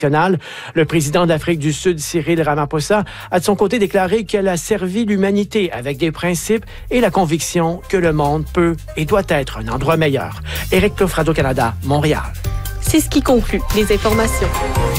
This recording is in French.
Le président d'Afrique du Sud, Cyril Ramaphosa, a de son côté déclaré qu'elle a servi l'humanité avec des principes et la conviction que le monde peut et doit être un endroit meilleur. Éric Plouffe, Radio-Canada, Montréal. C'est ce qui conclut les informations.